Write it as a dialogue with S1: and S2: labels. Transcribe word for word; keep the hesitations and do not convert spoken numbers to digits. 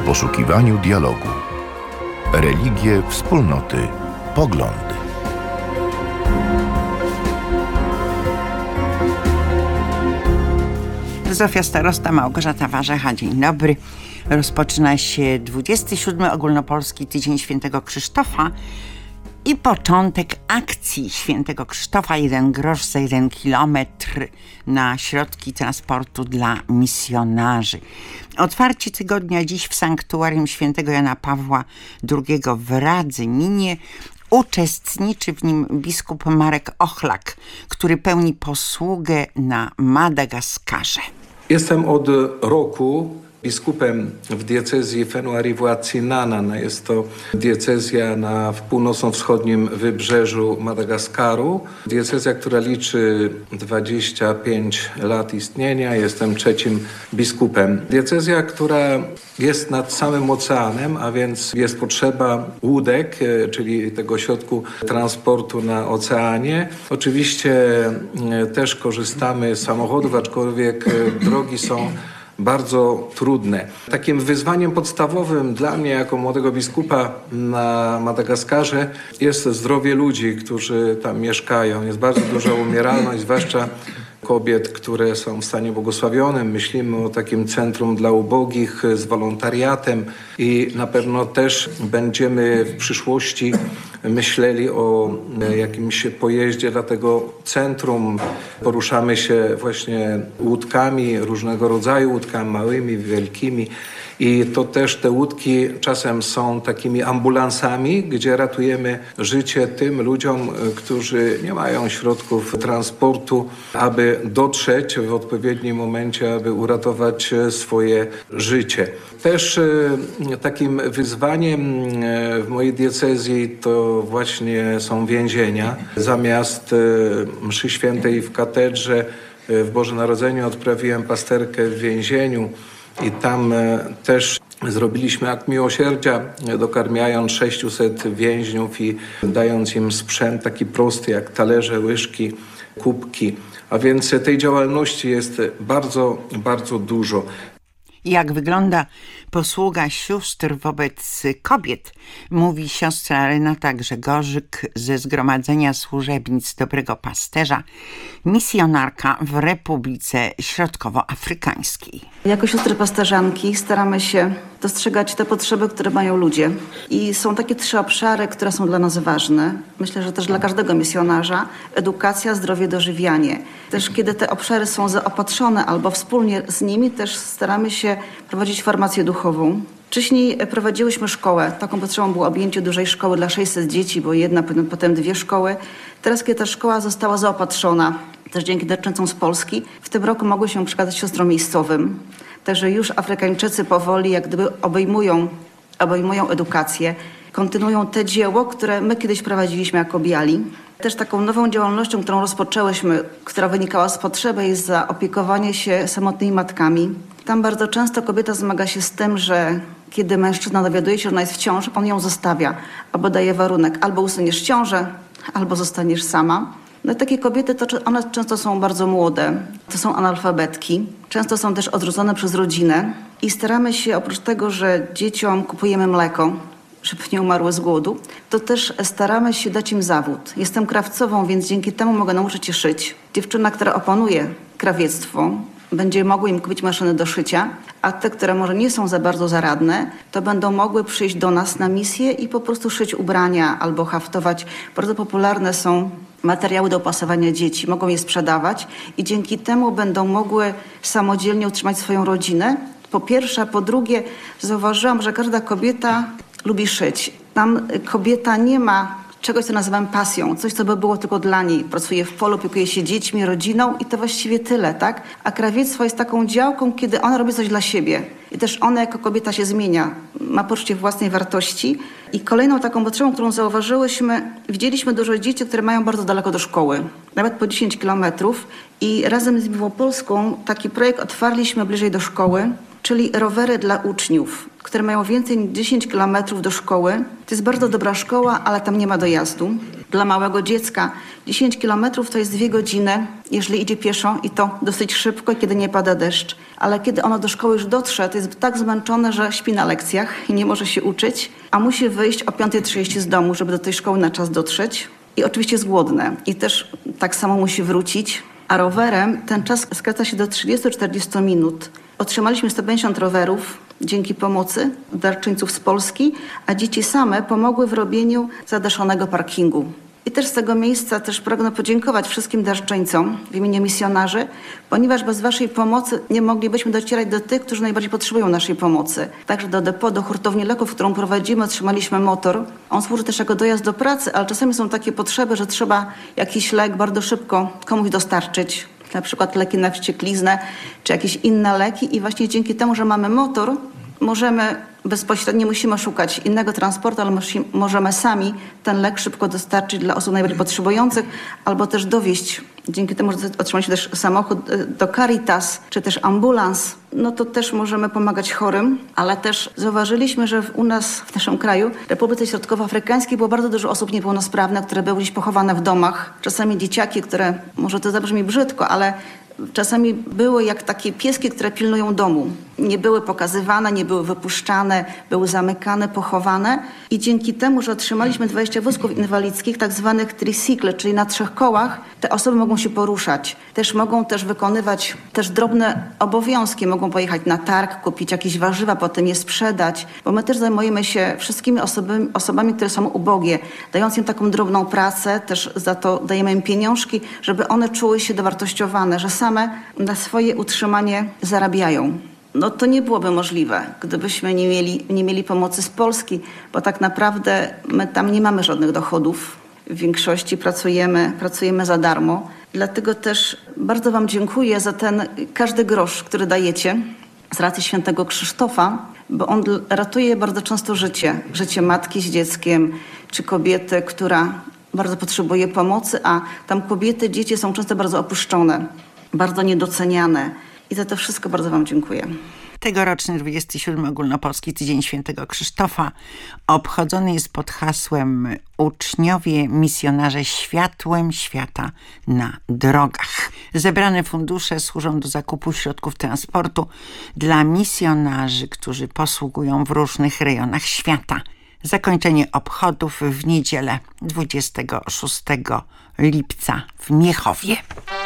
S1: poszukiwaniu dialogu. Religie, wspólnoty, poglądy.
S2: Zofia Starosta, Małgorzata Warzecha. Dzień dobry. Rozpoczyna się dwudziesty siódmy Ogólnopolski Tydzień Świętego Krzysztofa i początek akcji Świętego Krzysztofa. Jeden grosz za jeden kilometr na środki transportu dla misjonarzy. Otwarcie tygodnia dziś w sanktuarium Świętego Jana Pawła drugiego w Radzyminie. Uczestniczy w nim biskup Marek Ochlak, który pełni posługę na Madagaskarze.
S3: Jestem od roku biskupem w diecezji Fenouari-Voatinana. Jest to diecezja na w północno-wschodnim wybrzeżu Madagaskaru. Diecezja, która liczy dwadzieścia pięć lat istnienia. Jestem trzecim biskupem. Diecezja, która jest nad samym oceanem, a więc jest potrzeba łódek, czyli tego środku transportu na oceanie. Oczywiście też korzystamy z samochodów, aczkolwiek drogi są bardzo trudne. Takim wyzwaniem podstawowym dla mnie jako młodego biskupa na Madagaskarze jest zdrowie ludzi, którzy tam mieszkają. Jest bardzo duża umieralność, zwłaszcza kobiet, które są w stanie błogosławionym. Myślimy o takim centrum dla ubogich z wolontariatem i na pewno też będziemy w przyszłości myśleli o jakimś pojeździe dla tego centrum. Poruszamy się właśnie łódkami, różnego rodzaju łódkami, małymi, wielkimi. I to też te łódki czasem są takimi ambulansami, gdzie ratujemy życie tym ludziom, którzy nie mają środków transportu, aby dotrzeć w odpowiednim momencie, aby uratować swoje życie. Też takim wyzwaniem w mojej diecezji to właśnie są więzienia. Zamiast mszy świętej w katedrze w Boże Narodzenie odprawiłem pasterkę w więzieniu. I tam też zrobiliśmy akt miłosierdzia, dokarmiając sześciuset więźniów i dając im sprzęt taki prosty jak talerze, łyżki, kubki. A więc tej działalności jest bardzo, bardzo dużo.
S2: Jak wygląda posługa sióstr wobec kobiet, mówi siostra Renata Grzegorzyk ze Zgromadzenia Służebnic Dobrego Pasterza, misjonarka w Republice Środkowoafrykańskiej.
S4: Jako siostry pasterzanki staramy się dostrzegać te potrzeby, które mają ludzie. I są takie trzy obszary, które są dla nas ważne. Myślę, że też dla każdego misjonarza. Edukacja, zdrowie, dożywianie. Też kiedy te obszary są zaopatrzone albo wspólnie z nimi, też staramy się prowadzić formację duchową. Wcześniej prowadziłyśmy szkołę. Taką potrzebą było objęcie dużej szkoły dla sześciuset dzieci, bo jedna, potem dwie szkoły. Teraz, kiedy ta szkoła została zaopatrzona, też dzięki darczyńcom z Polski, w tym roku mogły się przekazać siostrom miejscowym. Także już Afrykańczycy powoli jak gdyby obejmują, obejmują edukację, kontynuują te dzieło, które my kiedyś prowadziliśmy jako biali. Też taką nową działalnością, którą rozpoczęłyśmy, która wynikała z potrzeby, jest zaopiekowanie się samotnymi matkami. Tam bardzo często kobieta zmaga się z tym, że kiedy mężczyzna dowiaduje się, że ona jest w ciąży, on ją zostawia, albo daje warunek, albo usuniesz ciążę, albo zostaniesz sama. No i takie kobiety, to one często są bardzo młode, to są analfabetki, często są też odrzucone przez rodzinę i staramy się oprócz tego, że dzieciom kupujemy mleko, żeby nie umarły z głodu, to też staramy się dać im zawód. Jestem krawcową, więc dzięki temu mogę nauczyć się szyć. Dziewczyna, która opanuje krawiectwo, będzie mogły im kupić maszyny do szycia, a te, które może nie są za bardzo zaradne, to będą mogły przyjść do nas na misję i po prostu szyć ubrania albo haftować. Bardzo popularne są materiały do opasowania dzieci, mogą je sprzedawać i dzięki temu będą mogły samodzielnie utrzymać swoją rodzinę. Po pierwsze, a po drugie zauważyłam, że każda kobieta lubi szyć. Tam kobieta nie ma czegoś, co nazywam pasją, coś, co by było tylko dla niej. Pracuje w polu, opiekuje się dziećmi, rodziną i to właściwie tyle, tak? A krawiectwo jest taką działką, kiedy ona robi coś dla siebie. I też ona jako kobieta się zmienia, ma poczucie własnej wartości. I kolejną taką potrzebą, którą zauważyłyśmy, widzieliśmy dużo dzieci, które mają bardzo daleko do szkoły, nawet po dziesięć kilometrów. I razem z Miłopolską taki projekt otwarliśmy bliżej do szkoły, czyli rowery dla uczniów, które mają więcej niż dziesięć kilometrów do szkoły. To jest bardzo dobra szkoła, ale tam nie ma dojazdu. Dla małego dziecka dziesięć kilometrów to jest dwie godziny, jeżeli idzie pieszo i to dosyć szybko, kiedy nie pada deszcz. Ale kiedy ono do szkoły już dotrze, to jest tak zmęczone, że śpi na lekcjach i nie może się uczyć, a musi wyjść o piąta trzydzieści z domu, żeby do tej szkoły na czas dotrzeć. I oczywiście jest głodne i też tak samo musi wrócić. A rowerem ten czas skraca się do trzydzieści do czterdziestu minut. Otrzymaliśmy sto pięćdziesiąt rowerów dzięki pomocy darczyńców z Polski, a dzieci same pomogły w robieniu zadaszonego parkingu. I też z tego miejsca też pragnę podziękować wszystkim darczyńcom w imieniu misjonarzy, ponieważ bez waszej pomocy nie moglibyśmy docierać do tych, którzy najbardziej potrzebują naszej pomocy. Także do depo, do hurtowni leków, którą prowadzimy, otrzymaliśmy motor. On służy też jako dojazd do pracy, ale czasami są takie potrzeby, że trzeba jakiś lek bardzo szybko komuś dostarczyć. Na przykład leki na wściekliznę, czy jakieś inne leki i właśnie dzięki temu, że mamy motor, możemy bezpośrednio, nie musimy szukać innego transportu, ale możemy sami ten lek szybko dostarczyć dla osób najbardziej potrzebujących albo też dowieść. Dzięki temu, że otrzymaliśmy też samochód do Caritas, czy też ambulans, no to też możemy pomagać chorym, ale też zauważyliśmy, że u nas, w naszym kraju, w Republice Środkowoafrykańskiej było bardzo dużo osób niepełnosprawnych, które były gdzieś pochowane w domach. Czasami dzieciaki, które, może to zabrzmi brzydko, ale czasami były jak takie pieski, które pilnują domu. Nie były pokazywane, nie były wypuszczane, były zamykane, pochowane. I dzięki temu, że otrzymaliśmy dwadzieścia wózków inwalidzkich, tak zwanych tricycle, czyli na trzech kołach, te osoby mogą się poruszać. Też mogą też wykonywać też drobne obowiązki. Mogą pojechać na targ, kupić jakieś warzywa, potem je sprzedać. Bo my też zajmujemy się wszystkimi osobami, osobami, które są ubogie, dając im taką drobną pracę, też za to dajemy im pieniążki, żeby one czuły się dowartościowane, że same na swoje utrzymanie zarabiają. No to nie byłoby możliwe, gdybyśmy nie mieli, nie mieli pomocy z Polski, bo tak naprawdę my tam nie mamy żadnych dochodów. W większości pracujemy, pracujemy za darmo. Dlatego też bardzo wam dziękuję za ten każdy grosz, który dajecie z racji świętego Krzysztofa, bo on ratuje bardzo często życie. Życie matki z dzieckiem, czy kobiety, która bardzo potrzebuje pomocy, a tam kobiety, dzieci są często bardzo opuszczone, bardzo niedoceniane. I za to wszystko bardzo wam dziękuję.
S2: Tegoroczny dwudziesty siódmy Ogólnopolski Tydzień Świętego Krzysztofa obchodzony jest pod hasłem Uczniowie misjonarze światłem świata na drogach. Zebrane fundusze służą do zakupu środków transportu dla misjonarzy, którzy posługują w różnych rejonach świata. Zakończenie obchodów w niedzielę dwudziestego szóstego lipca w Miechowie.